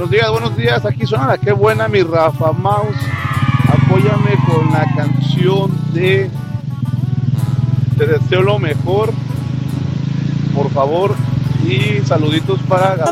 buenos días. Aquí suena Qué Buena, mi Rafa Mouse. Apóyame con la canción de Te Deseo Lo Mejor, por favor. Y saluditos para